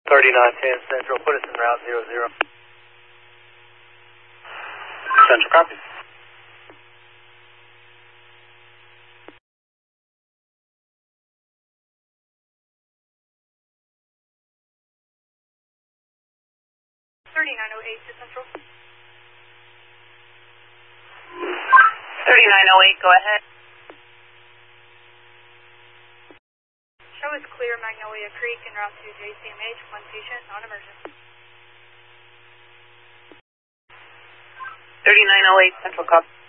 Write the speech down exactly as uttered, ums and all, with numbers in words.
thirty-nine ten Central, put us in route zero zero. Central, copy. thirty-nine oh eight to Central. thirty-nine oh eight, go ahead. Show is clear, Magnolia Creek, en route to J C M H, one patient, non-emergent. thirty-nine oh eight, Central, copy.